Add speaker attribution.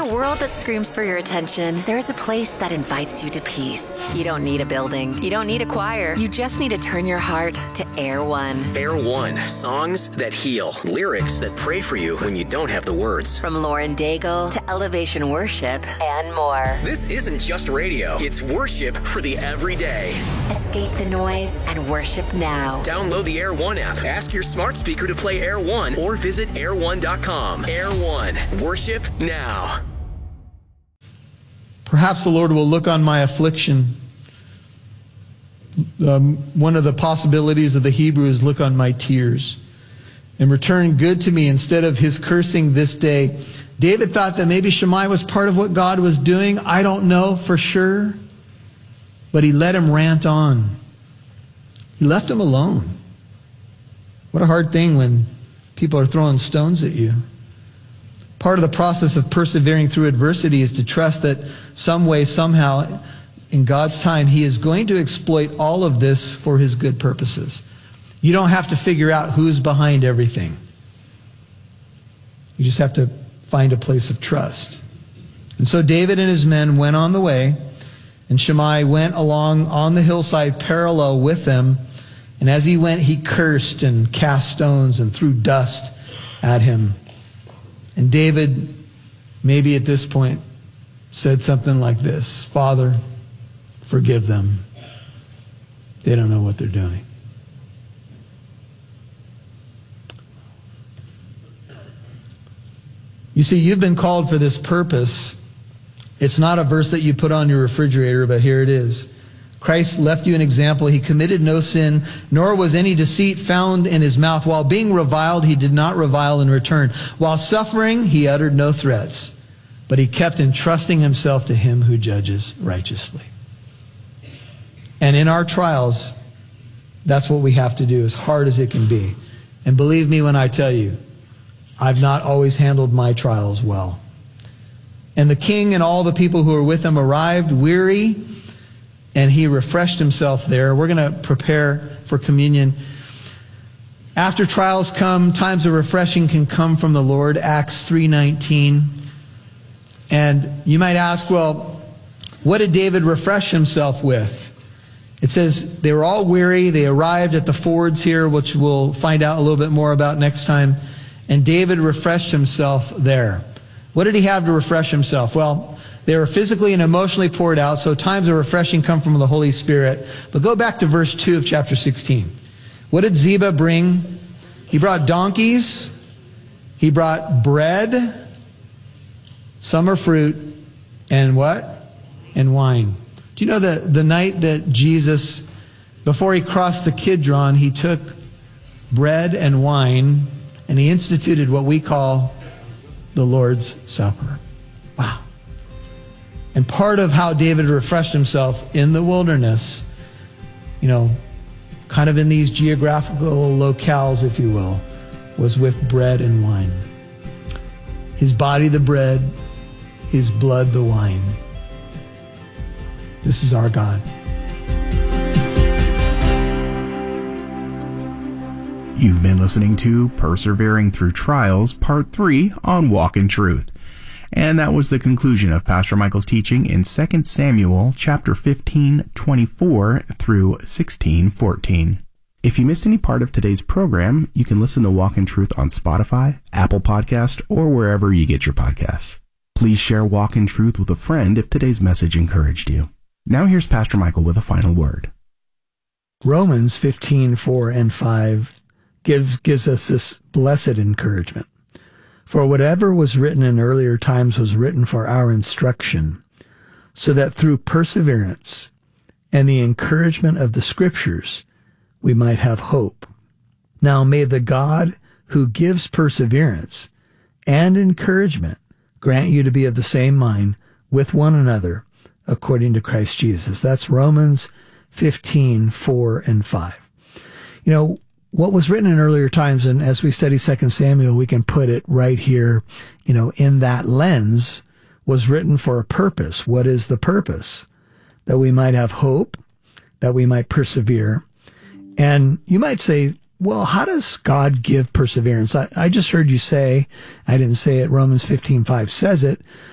Speaker 1: a world that screams for your attention, there's a place that invites you to peace. You don't need a building. You don't need a choir. You just need to turn your heart to Air One.
Speaker 2: Air One. Songs that heal. Lyrics that pray for you when you don't have the words.
Speaker 1: From Lauren Daigle to Elevation Worship and more.
Speaker 2: This isn't just radio. It's worship for the everyday.
Speaker 1: Escape the noise and worship now.
Speaker 2: Download the Air One app. Ask your smart speaker to play Air One or visit air1.com. Air One. Worship now.
Speaker 3: Perhaps the Lord will look on my affliction. One of the possibilities of the Hebrew is look on my tears and return good to me instead of his cursing this day. David thought that maybe Shimei was part of what God was doing. I don't know for sure. But he let him rant on. He left him alone. What a hard thing when people are throwing stones at you. Part of the process of persevering through adversity is to trust that some way, somehow, in God's time, he is going to exploit all of this for his good purposes. You don't have to figure out who's behind everything. You just have to find a place of trust. And so David and his men went on the way, and Shimei went along on the hillside parallel with them. And as he went, he cursed and cast stones and threw dust at him. And David, maybe at this point, said something like this: Father, forgive them. They don't know what they're doing. You see, you've been called for this purpose. It's not a verse that you put on your refrigerator, but here it is. Christ left you an example. He committed no sin, nor was any deceit found in his mouth. While being reviled, he did not revile in return. While suffering, he uttered no threats, but he kept entrusting himself to him who judges righteously. And in our trials, that's what we have to do, as hard as it can be. And believe me when I tell you, I've not always handled my trials well. And the king and all the people who were with him arrived weary, and he refreshed himself there. We're going to prepare for communion. After trials come, times of refreshing can come from the Lord. Acts 3:19. And you might ask, well, what did David refresh himself with? It says they were all weary. They arrived at the fords here, which we'll find out a little bit more about next time. And David refreshed himself there. What did he have to refresh himself? Well, they were physically and emotionally poured out, so times of refreshing come from the Holy Spirit. But go back to verse 2 of chapter 16. What did Ziba bring? He brought donkeys. He brought bread, summer fruit, and what? And wine. Do you know that the night that Jesus, before he crossed the Kidron, he took bread and wine, and he instituted what we call the Lord's Supper. Wow. And part of how David refreshed himself in the wilderness, kind of in these geographical locales, if you will, was with bread and wine. His body the bread, his blood the wine. This is our God.
Speaker 4: You've been listening to Persevering Through Trials, Part 3 on Walk in Truth. And that was the conclusion of Pastor Michael's teaching in 2 Samuel chapter 15:24 through 16:14. If you missed any part of today's program, you can listen to Walk in Truth on Spotify, Apple Podcast, or wherever you get your podcasts. Please share Walk in Truth with a friend if today's message encouraged you. Now here's Pastor Michael with a final word.
Speaker 3: Romans 15:4 and 5 gives us this blessed encouragement. For whatever was written in earlier times was written for our instruction, so that through perseverance and the encouragement of the Scriptures, we might have hope. Now may the God who gives perseverance and encouragement grant you to be of the same mind with one another according to Christ Jesus. That's Romans 15:4 and 5. What was written in earlier times, and as we study 2 Samuel, we can put it right here, in that lens, was written for a purpose. What is the purpose? That we might have hope, that we might persevere. And you might say, well, how does God give perseverance? I just heard you say, I didn't say it, Romans 15:5 says it,